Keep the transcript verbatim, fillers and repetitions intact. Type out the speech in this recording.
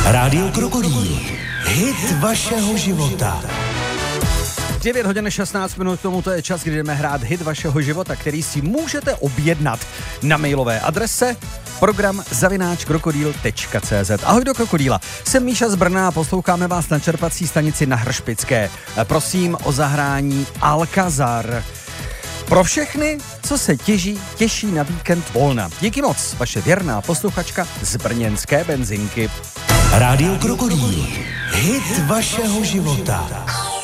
Rádio Krokodýl. Hit vašeho života. devět hodin šestnáct minut, k tomu to je čas, kdy jdeme hrát hit vašeho života, který si můžete objednat na mailové adrese program zavináč krokodýl tečka cé zet. Ahoj do Krokodýla, jsem Míša z Brna a posloucháme vás na čerpací stanici na Hršpické. Prosím o zahrání Alcazar. Pro všechny, co se těží, těší na víkend volna. Díky moc, vaše věrná posluchačka z brněnské benzinky. Rádio Krokodýl. Hit vašeho života.